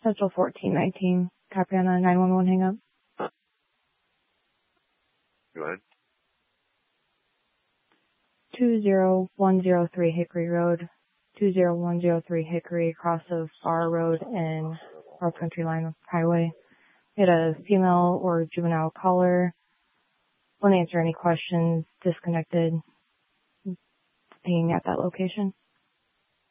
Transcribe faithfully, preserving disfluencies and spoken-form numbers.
Central fourteen nineteen. Copy on a nine one one hang up. Go ahead. two zero one zero three Hickory Road. two zero one zero three Hickory across of Farr Road and North Country Line Highway. We had a female or juvenile caller. Won't answer any questions. Disconnected. Being at that location.